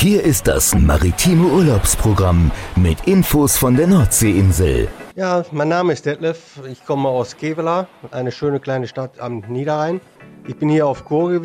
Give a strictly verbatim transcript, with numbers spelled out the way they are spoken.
hier ist das maritime Urlaubsprogramm mit Infos von der Nordseeinsel. Ja, mein Name ist Detlef. Ich komme aus Kevela, eine schöne kleine Stadt am Niederrhein. Ich bin hier auf Kur gewesen.